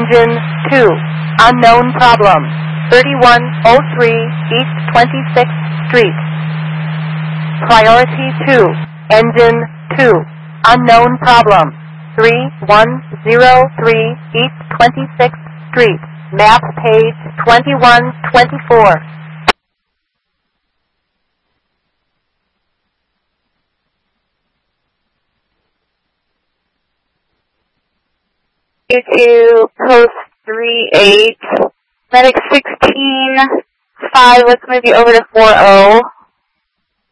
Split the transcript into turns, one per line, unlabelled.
Engine 2, unknown problem, 3103 East 26th Street. Priority 2, Engine 2, unknown problem, 3103 East 26th Street. Map page 2124.
To post 3-8, medic 16-5, let's move you over to 4-0.